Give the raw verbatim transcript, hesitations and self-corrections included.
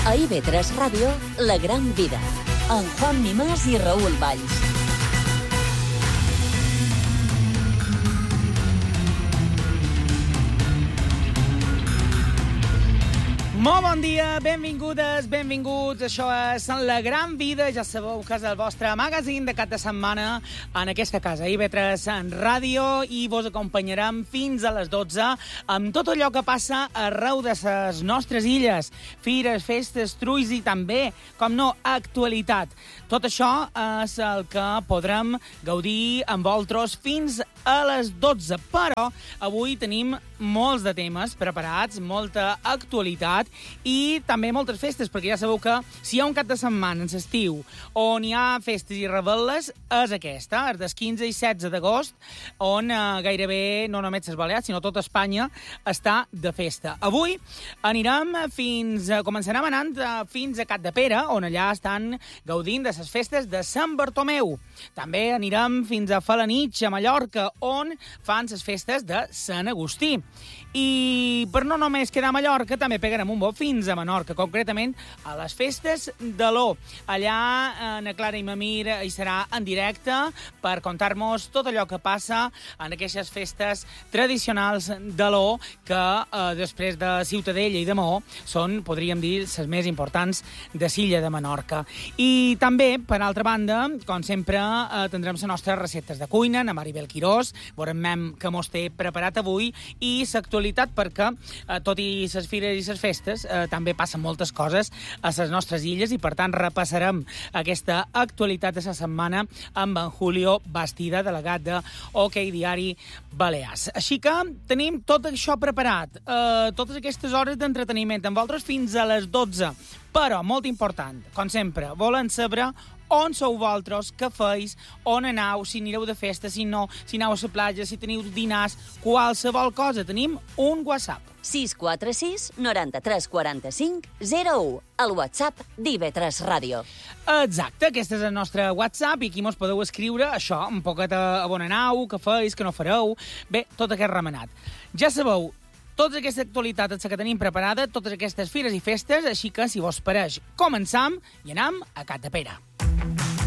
A I V tres Ràdio, La Gran Vida, amb Juan Mimàs i Raül Valls. Molt bon dia, benvingudes, benvinguts. Això és La Gran Vida. Ja sabeu que és el vostre magazín de cap de setmana en aquesta casa, I V tres en ràdio, i vos acompanyarem fins a les dotze amb tot allò que passa arreu de les nostres illes. Fires, festes, trulls i també, com no, actualitat. Tot això és el que podrem gaudir amb vosaltres fins a les dotze. Però avui tenim molts de temes preparats, molta actualitat i també moltes festes, perquè ja sabeu que si hi ha un cap de setmana en l'estiu on hi ha festes i revetles, és aquesta, és del quinze i setze d'agost, on eh, gairebé no només les Balears, sinó tota Espanya està de festa. Avui anirem fins, a, començarem anant a, fins a Capdepera, on allà estan gaudint de les festes de Sant Bartomeu. També anirem fins a Felanitx, a Mallorca, on fan les festes de Sant Agustí. I per no només quedar a Mallorca, també pegarem un bot fins a Menorca, concretament a les festes de l'O. Allà, na Clara i Mamir hi serà en directe per contar-nos tot allò que passa en aquestes festes tradicionals de l'O, que eh, després de Ciutadella i de Maó són, podríem dir, les més importants de l'illa de Menorca. I també, per altra banda, com sempre, eh, tindrem les nostres receptes de cuina, na Maribel Quirós, veurem que mos té preparat avui, i l'actualitat, perquè, eh, tot i les fires i les festes, eh, també passen moltes coses a les nostres illes, i per tant repassarem aquesta actualitat de la setmana amb en Julio Bastida, delegat de OK Diari Balears. Així que tenim tot això preparat, eh, totes aquestes hores d'entreteniment amb vosaltres fins a les dotze. Però, molt important, com sempre, volen saber on sou vosaltres, què feis, on aneu, si anireu de festa, si no, si aneu a la platja, si teniu dinars, qualsevol cosa. Tenim un WhatsApp. sis quatre sis noranta tres quaranta-cinc zero u, el WhatsApp d'I V tres Ràdio. Exacte, aquest és el nostre WhatsApp, i aquí mos podeu escriure això, un poquet a on aneu, què feis, què no fareu, bé, tot aquest remenat. Ja sabeu, tota aquesta actualitat és la que tenim preparada, totes aquestes fires i festes, així que, si vos pareix, començam i anem a Capdepera.